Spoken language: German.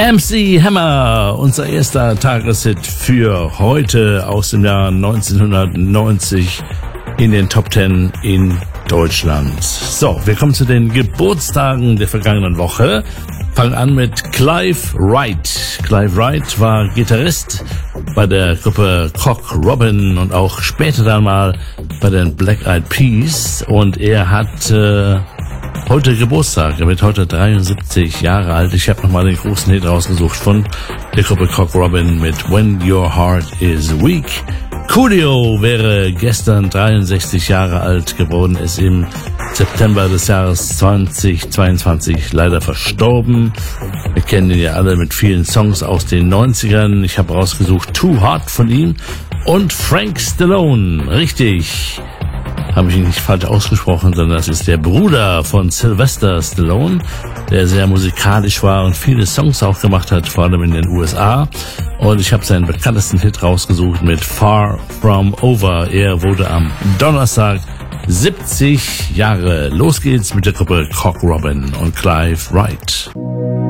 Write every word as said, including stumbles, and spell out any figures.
M C Hammer, unser erster Tageshit für heute aus dem Jahr neunzehnhundertneunzig in den Top Ten in Deutschland. So, wir kommen zu den Geburtstagen der vergangenen Woche. Fangen an mit Clive Wright. Clive Wright war Gitarrist bei der Gruppe Cock Robin und auch später dann mal bei den Black Eyed Peas. Und er hat äh, heute Geburtstag. Er wird heute dreiundsiebzig Jahre alt. Ich habe nochmal den großen Hit rausgesucht von der Gruppe Cock Robin mit When Your Heart Is Weak. Coolio wäre gestern dreiundsechzig Jahre alt geworden, ist im September des Jahres zweitausendzweiundzwanzig leider verstorben. Wir kennen ihn ja alle mit vielen Songs aus den neunzigern. Ich habe rausgesucht Too Hot von ihm und Frank Stallone. Richtig, habe ich ihn nicht falsch ausgesprochen, sondern das ist der Bruder von Sylvester Stallone, der sehr musikalisch war und viele Songs auch gemacht hat, vor allem in den U S A. Und ich habe seinen bekanntesten Hit rausgesucht mit Far From Over. Er wurde am Donnerstag siebzig Jahre. Los geht's mit der Gruppe Cock Robin und Clive Wright.